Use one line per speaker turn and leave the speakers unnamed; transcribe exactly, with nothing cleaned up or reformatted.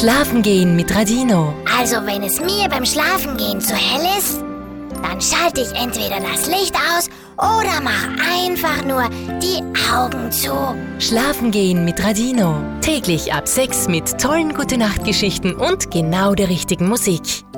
Schlafen gehen mit Radino.
Also wenn es mir beim Schlafengehen zu hell ist, dann schalte ich entweder das Licht aus oder mach einfach nur die Augen zu.
Schlafen gehen mit Radino. Täglich ab sechs mit tollen Gute-Nacht-Geschichten und genau der richtigen Musik.